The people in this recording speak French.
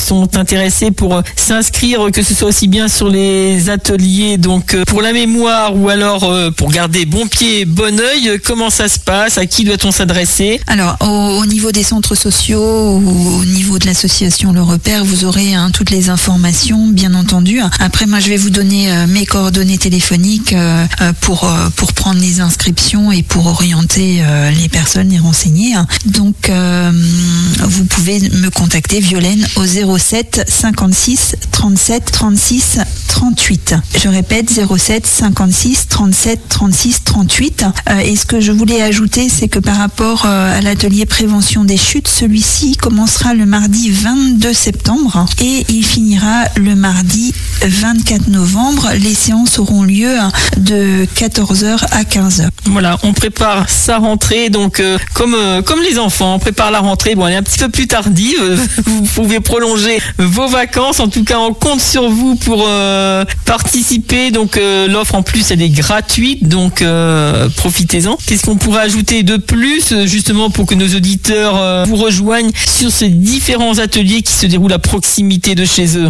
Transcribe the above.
sont intéressés pour s'inscrire, que ce soit aussi bien sur les ateliers, donc pour la mémoire ou alors pour garder bon pied, bon œil, comment ça se passe? À qui doit-on s'adresser? Alors, au niveau des centres sociaux ou au niveau de l'association Le Repère, vous aurez toutes les informations, bien entendu. Après, moi, je vais vous donner mes coordonnées téléphoniques pour prendre les inscriptions et pour orienter les personnes, les renseigner. Donc, vous pouvez me contacter, Violaine, au 07 56 37 36 38. Je répète, 07 56 37 36 38. Et ce que je voulais ajouter, c'est que par rapport à l'atelier prévention des chutes, celui-ci commencera le mardi 22 septembre et il finira le mardi 24 novembre. Les séances auront lieu de 14h à 15h. Voilà, on prépare sa rentrée, donc comme les enfants, on prépare la rentrée. Bon, elle est un petit peu plus tardive, vous pouvez prolonger vos vacances. En tout cas, on compte sur vous pour participer. Donc l'offre en plus, elle est gratuite, donc profitez-en. Qu'est-ce qu'on pourrait ajouter de plus, justement, pour que nos auditeurs vous rejoignent sur ces différents ateliers qui se déroulent à proximité de chez eux?